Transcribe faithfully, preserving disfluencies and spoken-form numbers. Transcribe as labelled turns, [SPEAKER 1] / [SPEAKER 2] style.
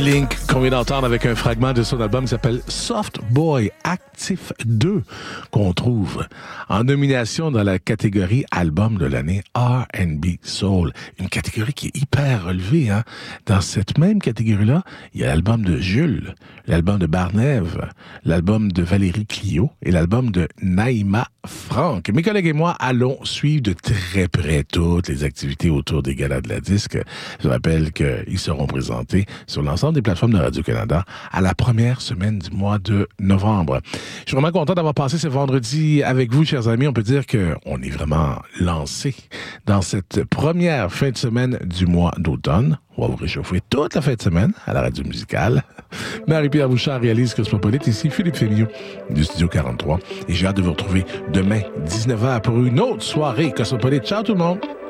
[SPEAKER 1] Blink qu'on vient d'entendre avec un fragment de son album qui s'appelle Soft Boy Actif deux, qu'on trouve en nomination dans la catégorie Album de l'année R and B Soul. Une catégorie qui est hyper relevée, hein. Dans cette même catégorie-là, il y a l'album de Jules, l'album de Barnève, l'album de Valérie Clio et l'album de Naïma Franck. Mes collègues et moi allons suivre de très près toutes les activités autour des galas de la disque. Je rappelle qu'ils seront présentés sur l'ensemble des plateformes de Radio-Canada à la première semaine du mois de novembre. Je suis vraiment content d'avoir passé ce vendredi avec vous, chers amis. On peut dire qu'on est vraiment lancé dans cette première fin de semaine du mois d'automne. On va vous réchauffer toute la fin de semaine à la radio musicale. Marie-Pierre Bouchard réalise Cosmopolite. Ici Philippe Fémillon du Studio quarante-trois. Et j'ai hâte de vous retrouver demain, dix-neuf heures, pour une autre soirée Cosmopolite. Ciao tout le monde!